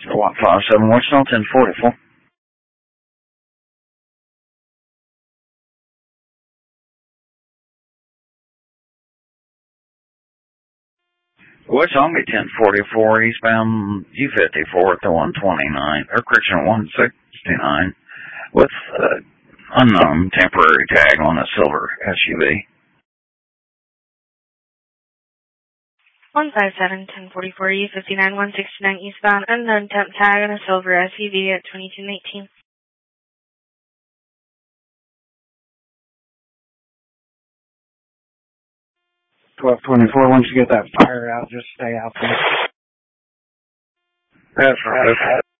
157 Westbound 1044. West Army 1044 eastbound U54 at the 129, or correction 169, with unknown temporary tag on a silver SUV. 157 1044 U59 169 eastbound, unknown temp tag on a silver SUV at 2219. 1224, once you get that fire out, just stay out there. That's right.